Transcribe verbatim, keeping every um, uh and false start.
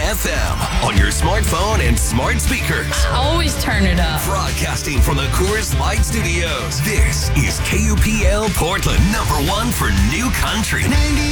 F M on your smartphone and smart speakers. I always turn it up. Broadcasting from the Coors Light Studios. This is K U P L Portland, number one for new country.